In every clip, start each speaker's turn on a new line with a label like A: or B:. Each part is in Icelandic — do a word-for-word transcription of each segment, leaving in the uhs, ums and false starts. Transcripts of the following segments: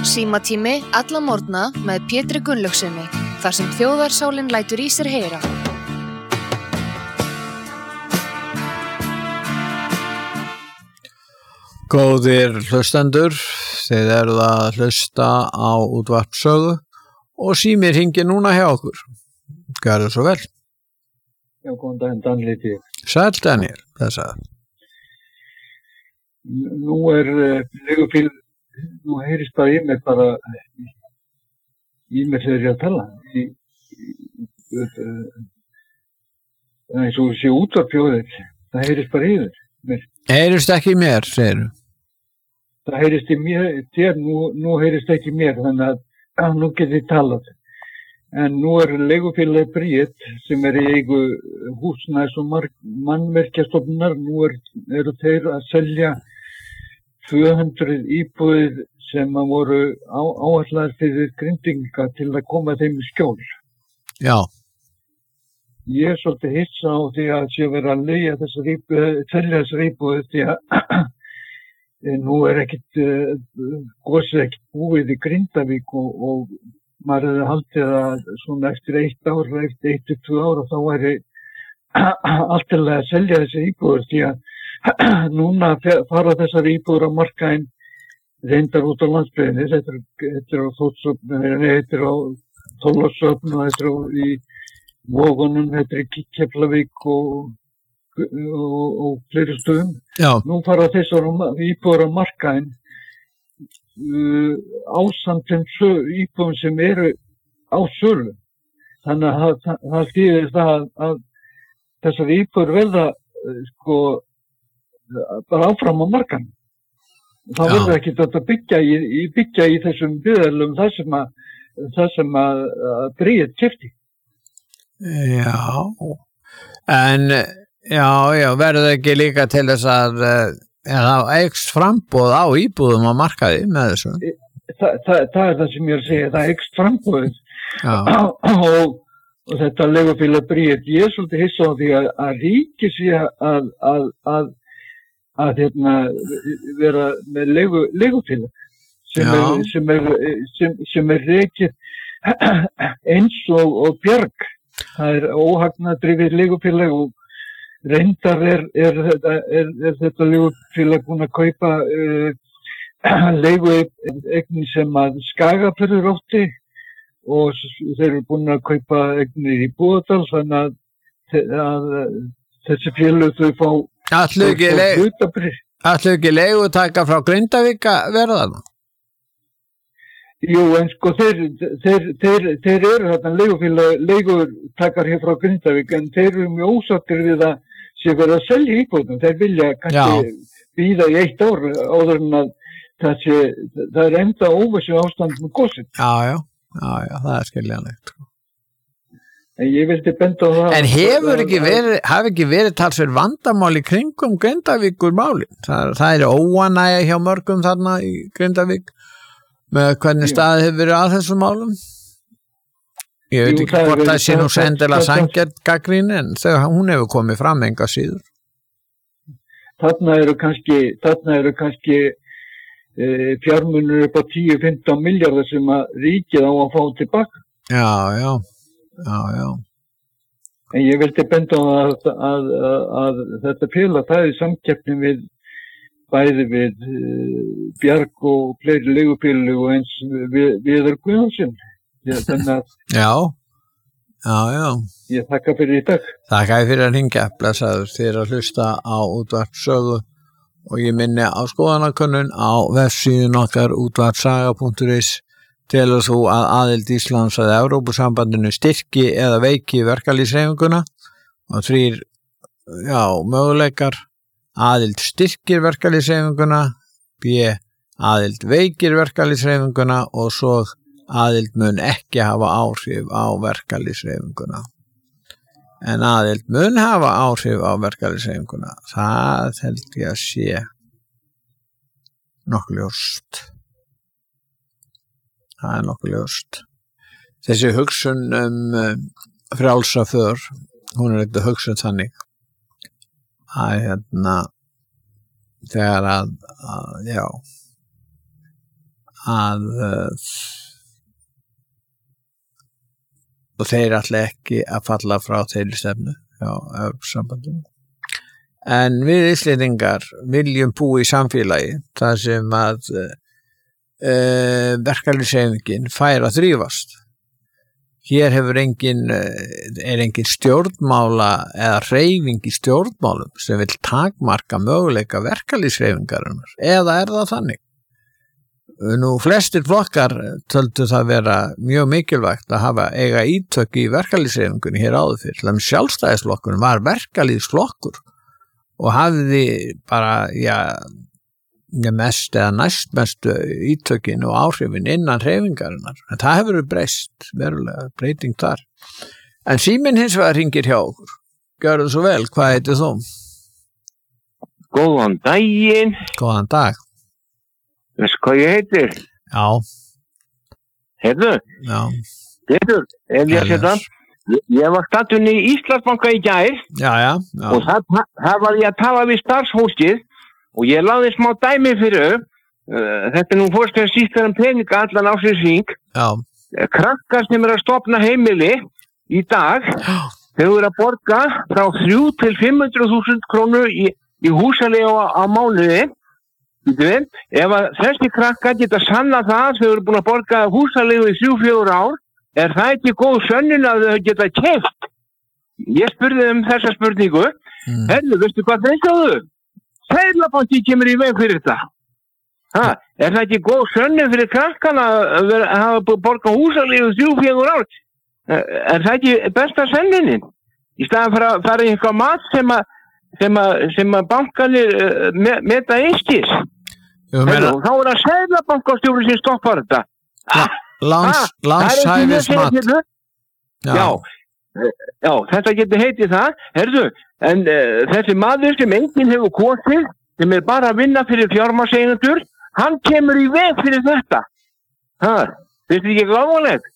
A: Símatími alla morgna með Pétri Gunnlaugsinni, þar sem þjóðarsálin lætur í sér heyra.
B: Góðir hlustendur, þið eruð að hlusta á útvarpssögu og símir hringir núna hjá okkur. Gjörðu svo vel.
C: Já, góðan daginn, Daniel til.
B: Sæll Daniel, þess að.
C: Nú er uh, legufíl, nú heyrist bara í mér bara, í mér þegar ég er að tala. Í, í, uh, eins og sé útvarpjóðið, það heyrist bara í mér.
B: Heyrist ekki í mér, segir þú?
C: Það heyrist í mér, þér, nú, nú heyrist ekki í mér, þannig að, að nú get ég talað. En nú er legufélagið Bríet sem er í eigu húsnæðis og mannvirkjastofnunar, nú er, eru þeir að selja tvö hundruð íbúðir sem að voru á, áætlaðar fyrir Grindvíkinga til að koma þeim í skjól.
B: Já.
C: Ég er svolítið hissa á því að sé verið að leigja þessar íbúðir, selja þessar íbúðir því að nú er ekkit, gosið ekkit búið í Grindavík og, og maður hefði haldið að svona eftir eitt ár, eftir eitt til tvö ára þá væri allt til að selja þessi íbúður því að núna fara þessar íbúður á markaðinn reyndar út á landsbyggðinni, þetta er, þetta er á Þórshöfn, þetta er á Þorlákshöfn og þetta er á í Vogunum, þetta er í Keflavík og, og, og fleiri stöðum.
B: Já.
C: Nú fara þessar íbúður á markaðinn Uh, ásamt þeim íbúðum sem eru á sölu. Þannig að það, það þýðir það að, að þessar íbúður verða uh, sko bara áfram á markanum. Það verður ekki þetta byggja í, í byggja í þessum byggðarlögum það sem að það sem að, að Bríet keypti.
B: Já. En já, já, verður ekki líka til þess að en það eykst framboð á íbúðum á markaði með þessu?
C: Þa, það, það er það sem ég er að segja, það eykst framboðið og, og þetta legufélag Bríet, ég er svolítið hissa á því að, að ríki sé að, að, að, að hérna, vera með legu, legufélag sem er, sem er, sem, sem er rekið eins og, og Bjarg. Það er óhagnadrifið legufélag og reyndar er, er, er, er, er þetta legufélag búin að kaupa uh, leigueignir sem að Skagafjörður átti og þeir eru búin að kaupa eignir í Búðardal þannig að, að, að þessi félög þau fá
B: Ætlu ekki, le ekki leigutaka frá Grindavík að verða þarna?
C: Jú, en sko þeir, þeir, þeir, þeir eru þarna leigufélag, leigutakar hér frá Grindavík en þeir eru mjög ósáttir við að sé verið að selja íbúðum. Þeir vilja kannski bíða í eitt ár áður en að það sé, það er enda óvissu ástand með gosið.
B: Já, já, já, já, það er skiljanlegt.
C: En ég vildi benda á það.
B: En hefur ekki verið, hafi ekki verið talsverð vandamál í kringum Grindavíkur málin? Það, það er óánægja hjá mörgum þarna í Grindavík með hvernig staðið hefur verið að þessum málum? Ég veit ekki hvort það sé nú sendilega sanngjarn gagnrýni en þegar hún hefur komið fram enga síður.
C: Þarna eru kannski, þarna eru kannski e, fjármunir upp á tíu til fimmtán milljarðar sem að ríkið á að fá tilbaka.
B: Já, já, já, já.
C: En ég vildi benda á að, að, að, að þetta félag, það er samkeppni við bæði við e, Bjarg og fleiri leigufélög og eins við, Viðar Guðjónsson. Já,
B: já, já, já.
C: Ég þakka fyrir í dag.
B: Þakka fyrir að hringja, blessaður þér að hlusta á útvarpssögu og ég minni á skoðanakönnun á vefsíðun okkar útvarpssaga punktur is telur þú að aðild Íslands að Evrópusambandinu styrki eða veiki verkalýðshreyfinguna og þrír, já, möguleikar aðild styrkir verkalýðshreyfinguna, b, aðild veikir verkalýðshreyfinguna og svo aðild mun ekki hafa áhrif á verkalýðshreyfinguna. En aðild mun hafa áhrif á verkalýðshreyfinguna. Það held ég að sé nokkuð ljóst. Það er nokkuð ljóst. Þessi hugsun um frjálsa för, hún er eitthvað hugsun þannig að hérna þegar að, að já að uh, og þeir ætla ekki að falla frá þeirri stefnu á Evrópusambandinu. En við Íslendingar viljum búa í samfélagi þar sem að uh, verkalýðshreyfingin fær að þrífast. Hér hefur engin, er engin stjórnmála eða hreyfing í stjórnmálum sem vil takmarka möguleika verkalýðshreyfingarinnar, eða er það þannig? Nú, flestir flokkar töldu það vera mjög mikilvægt að hafa eiga ítök í verkalýðshreyfingunni hér áður fyrir. Til dæmis Sjálfstæðisflokkurinn var verkalýðsflokkur og hafði bara, já, mest eða næstmestu ítökin og áhrifin innan hreyfingarinnar. En það hefur breyst, verulega breyting þar. En síminn hins vegar hringir hjá okkur. Gjörðu svo vel, hvað heitir þú?
D: Góðan daginn.
B: Góðan dag.
D: Veist hvað ég heitir?
B: Já.
D: Heyrðu?
B: Já.
D: Pétur, ef ég sé það, ég var statun í Íslandsbanka í gær.
B: Já, já, já.
D: Og það, það var ég að tala við starfshúsið og ég lagði smá dæmi fyrir uh, þetta er nú fórst að sísta um peninga allan á sér síng.
B: Já.
D: Krakkar sem er að stofna heimili í dag,
B: Já.
D: Þau eru að borga frá þrjú til fimm hundruð þúsund krónur í, í húsaleigu á, á mánuði. Við, ef að þessi krakkar geta sanna það, þau eru búin að borga húsaleigu í þrjú fjögur ár, er það ekki góð sönnun að þau geta keypt? Ég spurði um þessa spurningu, mm. Herðu, veistu hvað þeir sjáðu? Seðlabanki kemur í veg fyrir þetta. Ha, er það ekki góð sönnun fyrir krakkana að, vera, að hafa borgað húsaleigu í þrjú fjögur ár? Er það ekki besta sönnunin? Í staðan fyrir að fara í eitthvað mat sem að, sem að, sem að bankanir uh, meta einskis. Meina... Þá er það seðlabankastjóri sem stoppar þetta.
B: Ja, Láns, lánshæfismat.
D: Já. Já, já, þetta getur heitið það. Herðu, en uh, þessi maður sem enginn hefur kosið, sem er bara að vinna fyrir fjármagnseigendur, hann kemur í veg fyrir þetta. Það, finnst þið ekki gláðanlegt?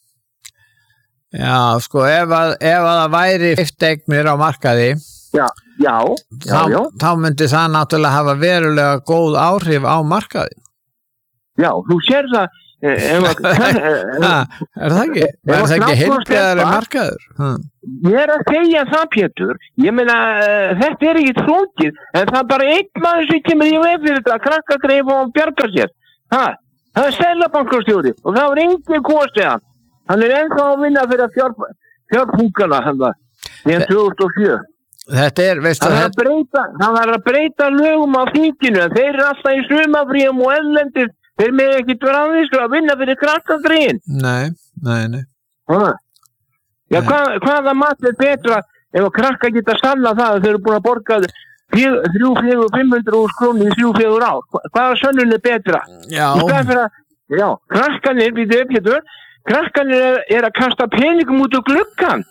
B: Já, sko, ef að, ef að það væri eignir á markaði,
D: já, já, já,
B: þá,
D: já.
B: þá myndi það náttúrulega hafa verulega góð áhrif á markaði.
D: Já, þú sér það. Ef að,
B: ha, er það ekki? Er það ekki heilbrigðari markaður? Ha.
D: Ég er að segja það, Pétur. Ég meina, uh, þetta er ekki flókið, en það er bara einn maður sem kemur í veg fyrir þetta, krakkagreif og bjargar sér. Ha, það er seðlabankastjóri og það var engin kosið hann. Hann er ennþá að vinna fyrir fjár, fjárpúkana hann það, í tvö þúsund og sjö.
B: Þetta er, veistu
D: það? Það breyta, það var að breyta lögum á þinginu, en þeir eru alltaf í sumafríum og ellendis, þeir með ekki vera aðeins að vinna fyrir krakkagrein.
B: Nei, nei, nei.
D: Ha. Já, hvað, hvaða mat er betra ef að krakka geta sanna það að þeir eru búin að borga þrjú, fjögur, fimm hundruð þúsund krónur í þrjú, fjögur ár? Hvaða sönnun er betra?
B: Já.
D: Í staðinn fyrir að, já, krakkanir, við þau Pétur, krakkanir er, er að kasta peningum út úr gluggan.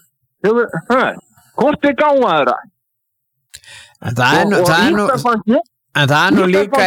D: Hvort er gáðaðra?
B: Það er nú, það er nú, en það er nú líka...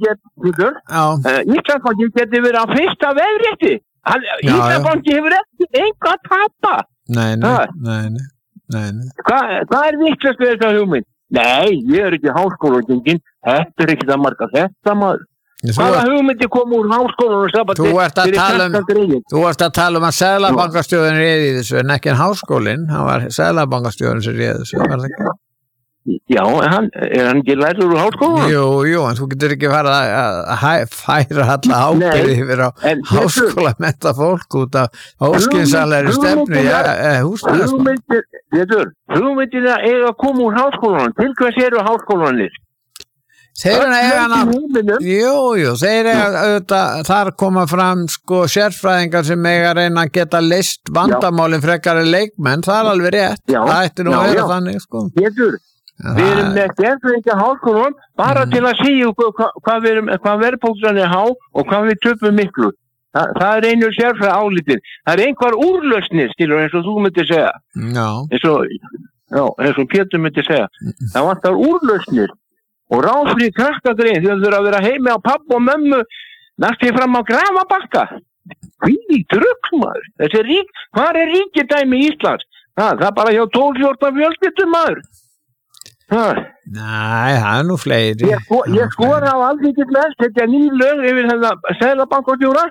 D: Íslandsbanki getur verið að fyrsta vefrétti. Íslandsbanki hefur ekki enga að tapa.
B: Nei, nei, nei, nei, nei.
D: Hvað hva er vittlust við þetta hugmynd? Nei, ég er ekki háskólagengin. Þetta er ekki það marga þetta maður. Hvaða hugmyndi kom úr háskólanum?
B: Þú ert að tala um, þú ert að tala um að seðlabankastjóðin réði þessu, en ekki en háskólinn, hann var seðlabankastjóðin sem réði þessu, var það ekki?
D: Já, hann, er hann ekki lærður úr háskólanum?
B: Jú, jú, en þú getur ekki farið að, að færa alla ábyrði yfir á háskólamenta fólk út af óskynsamlegri stefnu í húsnæðismál.
D: Hugmyndir, hugmyndir eiga að koma úr háskólanum, til hvers eru háskólanir?
B: Þeir eru eiga, jú, jú, þeir eiga auðvitað, þar koma fram sko sérfræðingar sem eiga að reyna að geta list vandamálin frekari leikmenn, það er alveg rétt, já, það ætti nú já, að vera já. Þannig, sko.
D: Pétur, við erum með sérfræðingar háskólan bara mm. til að segja hvað, hvað, hvað verðbólgan er há og hvað við töpum miklu. Þa, það er einu sérfræð álítir. Það er einhver úrlausnir, skilur, eins og þú myndir segja.
B: Já.
D: Eins og, já, eins og Pétur myndir segja. Mm. Það vantar úrlausnir. Og ráðfrí krakkagrein, því að þau þurfa að vera heimi á pappa og mömmu næstu fram á grafabakka. Hví drugsmaður? Þessi rík, hvað er ríkidæmi í Íslands? Ha, það er bara hjá tólf fjórtán fjölskyldum maður. Ha.
B: Nei, það er nú fleiri.
D: Ég, sko, ég skora á alþingis mest, þetta er ný lög yfir þetta seðlabankastjóra.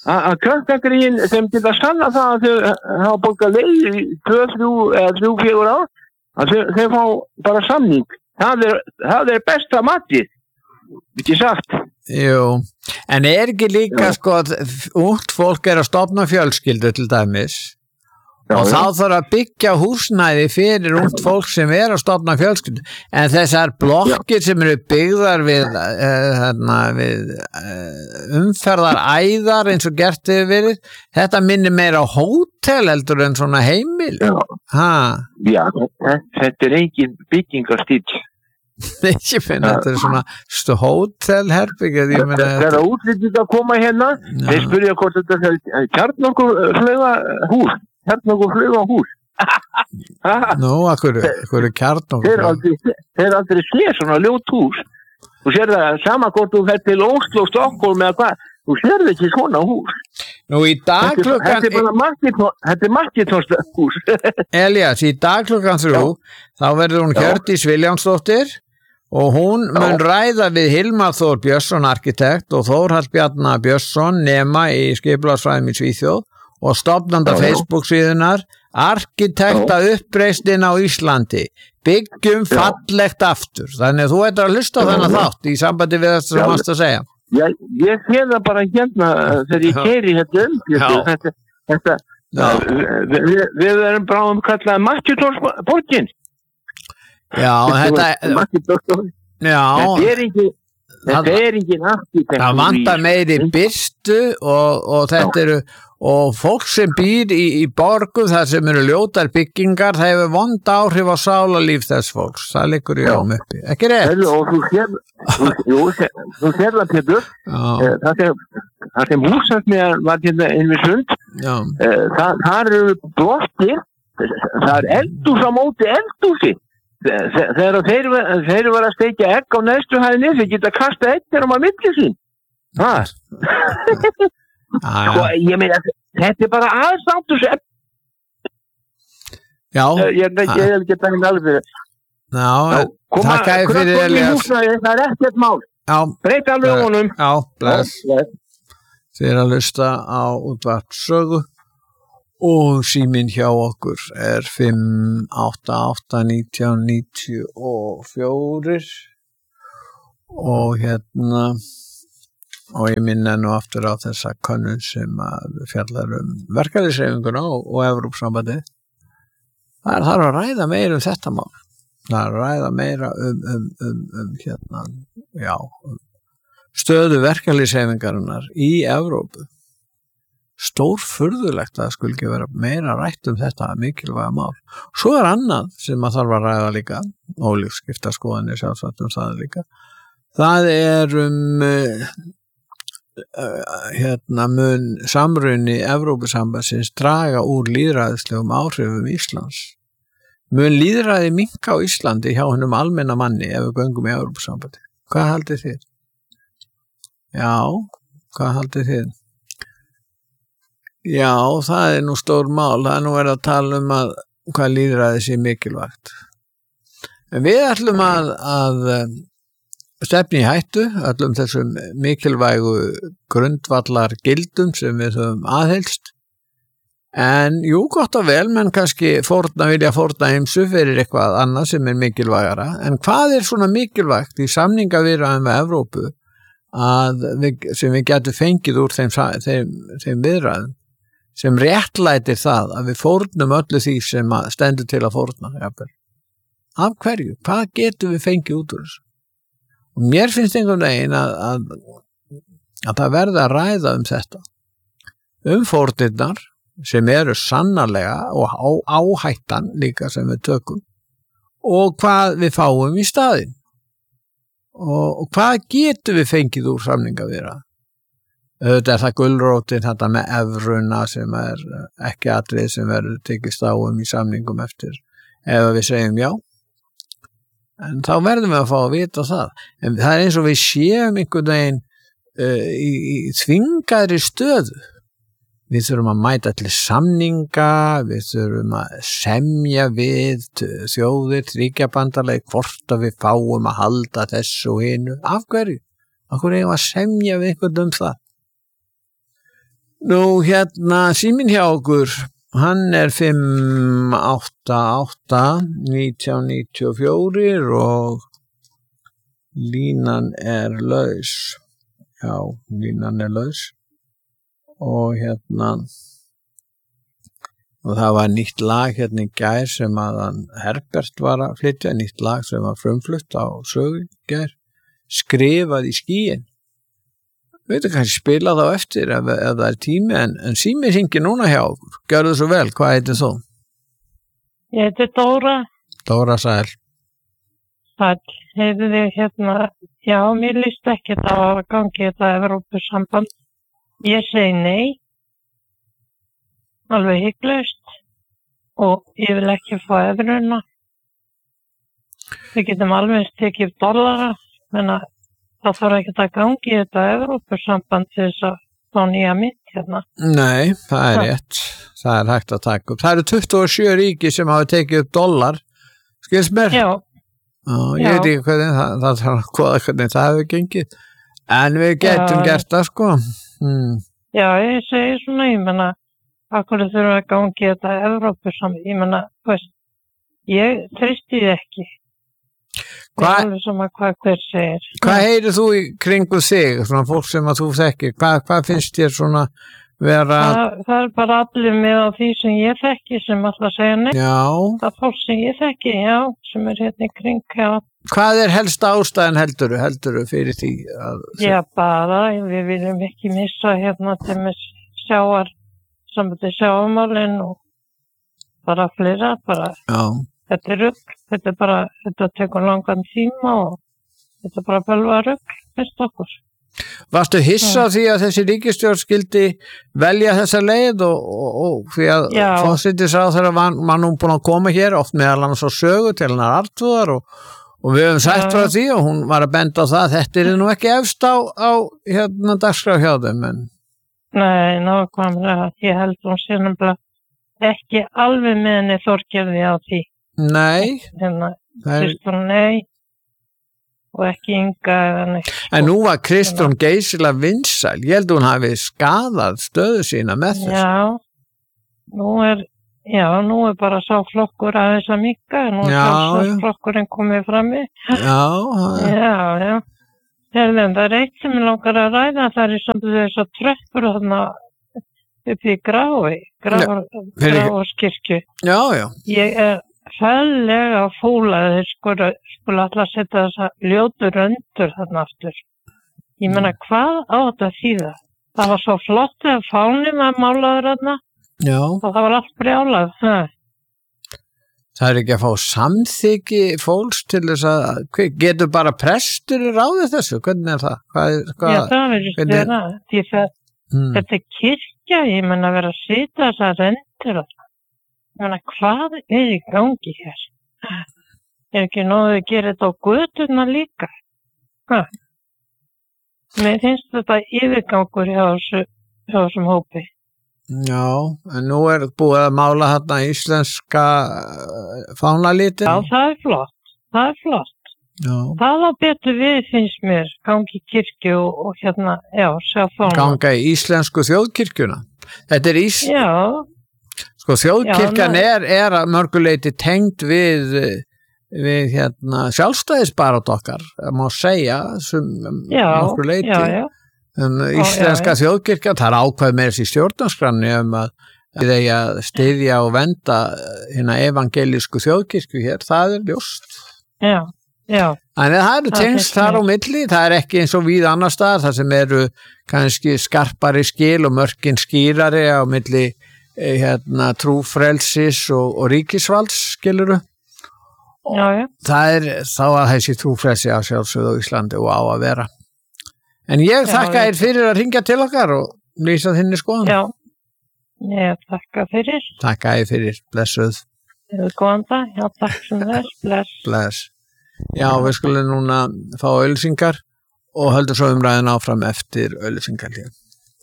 D: að krakkagrín sem geta sanna það að þau hafa borgað leið í tvö, þrjú eða þrjú, fjögur ár, að þau, þau fá bara samning. Það er, það er besta matið, ekki sagt.
B: Jú, en er ekki líka já. Sko að ungt fólk er að stofna fjölskyldu til dæmis já, og já. Þá þarf að byggja húsnæði fyrir ungt fólk sem er að stofna fjölskyldu, en þessar blokkir já. Sem eru byggðar við, uh, hérna, við uh, umferðaræðar eins og gert hefur verið, þetta minnir meira á hótel heldur en svona heimil.
D: Já, já þetta er engin byggingarstíl.
B: Ekki finna, þetta er svona stu hótelherbyggið.
D: Þegar útlýtingar koma hérna, já. Þeir spyrja hvort þetta er kjarnorkuflauga hús. Kjarnorkuflauga hús.
B: Nú, akkur er kjarnorkuflauga?
D: Þeir aldrei sé svona ljótt hús. Þú sér það sama hvort þú fer til Oslo, Stockholm eða hvað. Þú sér það ekki svona hús.
B: Nú í dag klukkan...
D: Þetta er bara markið, þetta er markitónshús.
B: Elías, í dag klukkan þrjú, þá verður hún Hjördís Viljánsdóttir og hún mun ræða við Hilmar Þór Björnsson, arkitekt, og Þórhall Bjarna Björnsson, nema í skipulagsfræðum í Svíþjóð og stofnanda Facebook-síðunar Arkitekta uppreisnin á Íslandi. Byggjum fallegt aftur. Þannig að þú ættir að hlusta á þennan þátt í sambandi við þetta sem mást að segja.
D: Já, ég sé það bara hérna þegar ég keyri þetta um. Þetta, þetta, við, við erum bráðum kallað Markitónsborgin.
B: Já, þetta já,
D: þetta er ekki þetta er ekki arkitekt.
B: Það vantar meiri byrstu og, og þetta eru og fólk sem býr í, í borgum þar sem eru ljótar byggingar, það hefur vond áhrif á sálarlíf þess fólks. Það liggur í ám uppi. Ekki rétt?
D: Og þú sér þú sér það Pétur það sem, það sem húsasmiðar var hérna inn við Sund það, þar eru blokkir það er eldhús á móti eldhúsi þegar þeir, þeir var að steikja egg á neðstu hæðinni þeir geta kasta egg þegar maður milli sín það sko, ég meina, þetta er bara aðstáttu sem
B: já
D: ég er ekki að bæna alveg
B: já, takk að fyrir Elías
D: það er ekkert mál breyta alveg honum
B: já, bless þið er að hlusta á útvarp Sögu og síminn hjá okkur er fimm átta átta nítján níutíu og fjögur og hérna og ég minna nú aftur á þessa könnun sem að fjallar um verkalýðshreyfinguna og, og Evrópusambandið. Það er þarf að ræða meira um þetta mál. Það er að ræða meira um, um, um, um hérna, já, um stöðu verkalýðshreyfingarinnar í Evrópu. Stórfurðulegt að það skulle ekki vera meira rætt um þetta mikilvæga mál. Svo er annað sem að þarf að ræða líka, ólífskipta skoðanir sjálfsagt um það líka. Það er um uh, uh, hérna mun samruni Evrópusambandsins draga úr lýðræðislegum áhrifum Íslands. Mun lýðræði minnka á Íslandi hjá hennum almenna manni ef við göngum í Evrópusambandi. Hvað haldið þið? Já, hvað haldið þið? Já, það er nú stór mál, það er nú verið að tala um að hvað lýðræði sé mikilvægt. En við ætlum að, að stefni í hættu, öllum þessum mikilvægu grundvallar gildum sem við höfum aðhelst. En jú, gott og vel, menn kannski fórna vilja fórna heimsu fyrir eitthvað annað sem er mikilvægara. En hvað er svona mikilvægt í samningaviðræðum með Evrópu að við, sem við getum fengið úr þeim, þeim, þeim viðræðum? Sem réttlætir það að við fórnum öllu því sem stendur til að fórna. Jafnvel. Af hverju? Hvað getum við fengið út úr þessu? Og mér finnst einhvern veginn að, að, að það verða að ræða um þetta. Um fórnirnar sem eru sannarlega og á, áhættan líka sem við tökum og hvað við fáum í staðinn. Og, og hvað getum við fengið úr samningaviðræðum? Þetta er það gulrótin, þetta með evruna sem er ekki atrið sem verður tekist á um í samningum eftir ef við segjum já. En þá verðum við að fá að vita það. En það er eins og við séum einhvern veginn uh, í, í þvingaðri stöðu. Við þurfum að mæta til samninga, við þurfum að semja við þjóðir, þriggjabandalag, hvort að við fáum að halda þessu og hinu. Af hverju? Af hverju eigum að semja við einhvern um það? Nú hérna síminn hjá okkur, hann er fimm átta átta nítján níutíu og fjögur og línan er laus. Já, línan er laus. Og hérna og það var nýtt lag hérna í gær sem að hann Herbert var að flytja, nýtt lag sem var frumflutt á sögu í gær, skrifað í skýin. Veitu kannski spila þá eftir ef, ef það er tími, en, en sími hringir núna hjá okkur. Gjörðu svo vel, hvað heitir þú?
E: Ég heiti Dóra.
B: Dóra Sæl.
E: Sæl, heiti þið hérna, já, mér líst ekki það að gangi þetta Evrópusamband. Ég segi nei, alveg hygglust, og ég vil ekki fá evruna. Við getum alveg tekið dollara, menn að það þarf ekki að gangi þetta Evrópusamband til þess að fá nýja mynt hérna.
B: Nei, það er rétt. Það er hægt að taka upp. Það eru tuttugu og sjö ríki sem hafa tekið upp dollar. Skilst mér?
E: Já.
B: Já, ég veit ekki hvernig það, það þarf að skoða hvernig það hefur gengið. En við getum Já. gert það, sko. Hmm.
E: Já, ég segi svona, ég menna, akkur þurfum að gangi þetta Evrópusamband. Ég menna, veist, ég treysti því ekki. Hvað hva, hver segir?
B: Hvað heyrir þú í kringu þig, svona fólk sem að þú þekkir? Hvað, hvað finnst þér svona vera?
E: Það, það er bara allir með á því sem ég þekki sem alltaf segja nei.
B: Já.
E: Það er fólk sem ég þekki, já, sem er hérna í kring, já.
B: Hvað er helst ástæðan helduru, helduru fyrir því? Að,
E: já, bara, við viljum ekki missa hérna til með sjáar, sambandi sjáumálinn og bara flera, bara.
B: Já.
E: Þetta er rugg, þetta er bara, þetta tekur langan tíma og þetta er bara bölva rugg, finnst okkur.
B: Varstu hissa mm. því að þessi ríkisstjórn skildi velja þessa leið og, og, og því að forsætisráðherra var, var nú búin að koma hér oft meðal annars á sögu til hennar Artúðar og, og við höfum sagt frá því og hún var að benda á það að þetta er nú ekki efst á, á hérna dagskrá hjá þeim. En...
E: Nei, nákvæmlega, ég held hún sé nefnilega ekki alveg með henni Þorgerði á því.
B: Nei,
E: hérna, Kristrún nei og ekki Inga eða neitt.
B: En nú var Kristrún geysilega vinsæl, ég held hún hafi skadað stöðu sína með þessu.
E: Já, nú er já, nú er bara sá flokkur aðeins að mikka, nú er sá flokkurinn komið frammi.
B: Já,
E: já, já. Herðum, það er eitt sem ég langar að ræða, það er samt þess að tröppur þarna upp í Grái, Gráarskirkju.
B: Já, já.
E: Ég er fællega fúla að þeir skulu alltaf setja þessa ljótu röndur þarna aftur. Ég menna, hvað á þetta þýða? Það var svo flott þegar fáninn var málaður þarna.
B: Já.
E: Og það var allt brjálað. Ha.
B: Það er ekki að fá samþykki fólks til þess að, getur bara prestur ráðið þessu? Hvernig er það? Hvað, hvað,
E: Já, það verður stjórna. Hmm. Þetta er kirkja, ég menna að vera að setja þessa röndur þarna. Ég meina, hvað er í gangi hér? Er ekki nógu að gera þetta á göturna líka? Ha? Mér finnst þetta yfirgangur hjá þessu, hjá þessum hópi.
B: Já, en nú er búið að mála þarna íslenska fánalítin.
E: Já, það er flott. Það er flott.
B: Já. Það
E: á betur við finnst mér, gangi í kirkju og, og hérna, já, sjá fána.
B: Ganga í íslensku þjóðkirkjuna. Þetta er ís...
E: Já.
B: Sko þjóðkirkjan
E: já,
B: er, er að mörguleiti tengd við, við hérna, sjálfstæðisbarátt okkar, má segja, sem mörguleiti.
E: Já, já.
B: Um, íslenska já, já. Þjóðkirkjan, það er ákveð með þessi stjórnarskranni um að við eigi að styðja og venda hérna evangelísku þjóðkirkju hér, það er ljóst.
E: Já, já.
B: En það eru tengst þar á milli, það er ekki eins og við annar staðar, það sem eru kannski skarpari skil og mörkin skýrari á milli hérna trúfrelsis og, og ríkisvalds, skiluru.
E: Já, já.
B: Það er þá að þessi trúfrelsi á sjálfsögðu á Íslandi og á að vera. En ég já, þakka þér fyrir að ringja til okkar og lýsa þinni skoðan.
E: Já, ég þakka fyrir.
B: Þakka þér fyrir, blessuð.
E: Góðan dag, já, takk sem þess, bless.
B: Bless. Já, við skulum núna fá auglýsingar og höldum svo umræðin áfram eftir auglýsingar hér.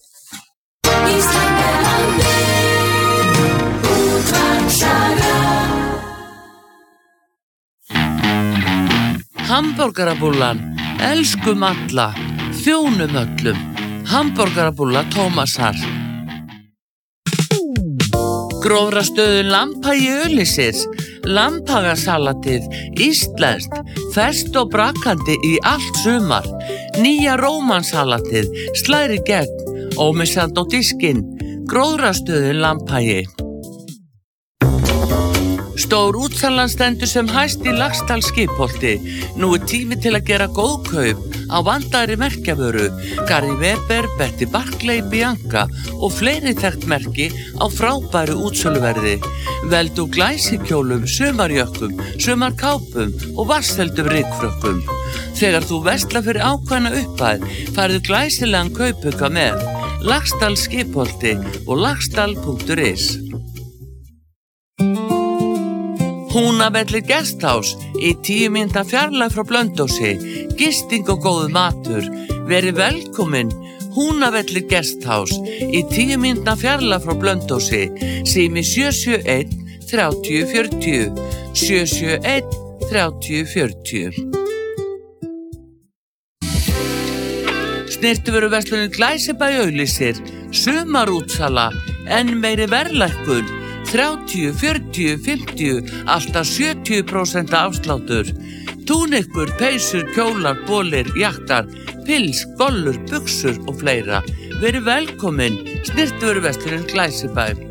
F: Hamborgarabúllan, elskum alla, þjónum öllum. Hamborgarabúlla Tómasar. Gróðrastöðu Lambhagi Ölýsis, Lambhagasalatið, íslenskt, ferskt og brakandi í allt sumar. Nýja rómansalatið, slæri gegn, ómissandi á diskinn. Gróðrastöðu Lambhagi. Stór útsalan stendur sem hæst í Laxdal Skipholti. Nú er tími til að gera góð kaup á vandaðri merkjavöru, Gary Weber, Betty Barclay, Bianca og fleiri þekkt merki á frábæru útsöluverði. Veldu glæsikjólum, sumarjökkum, sumarkápum og vatnsfeldum rykfrökkum. Þegar þú verslar fyrir ákveðna upphæð, færðu glæsilegan kaupauka með Laxdal Skipholti og laxdal punktur is. Húnavellir Guesthouse í tíu mínútna fjarlægð frá Blönduósi, gisting og góður matur. Verið velkomin, Húnavellir Guesthouse í tíu mínútna fjarlægð frá Blönduósi, sími sjö sjö einn þrjátíu fjörutíu, sjö sjö einn þrjátíu fjörutíu. Snyrtivöruverslunin Glæsibæ auglýsir, sumarútsala, enn meiri verðlækkun, þrjátíu, fjörutíu, fimmtíu, alltaf sjötíu prósent afsláttur. Túnikkur, peysur, kjólar, bolir, jaktar, pils, gollur, buxur og fleira. Verið velkomin, snyrtivöruverslunin Glæsibæ.